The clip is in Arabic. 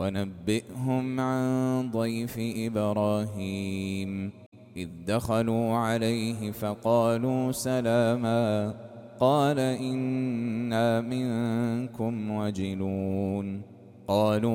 ونبئهم عن ضيف إبراهيم إذ دخلوا عليه فقالوا سلاما قال إنا منكم وجلون قالوا